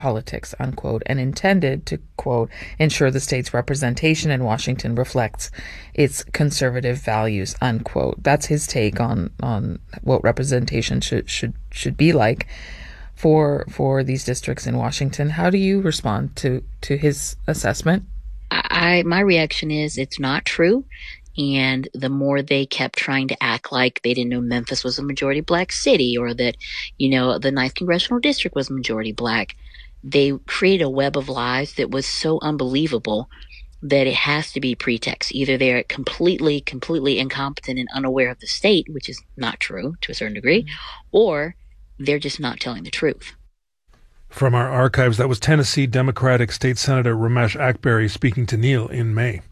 politics, unquote, and intended to, quote, ensure the state's representation in Washington reflects its conservative values, unquote. That's his take on what representation should be like for these districts in Washington. How do you respond to his assessment? My reaction is it's not true. And the more they kept trying to act like they didn't know Memphis was a majority black city, or that, the 9th Congressional District was majority black, they created a web of lies that was so unbelievable that it has to be pretext. Either they're completely incompetent and unaware of the state, which is not true to a certain degree, or they're just not telling the truth. From our archives, that was Tennessee Democratic State Senator Ramesh Akbari speaking to Neil in May.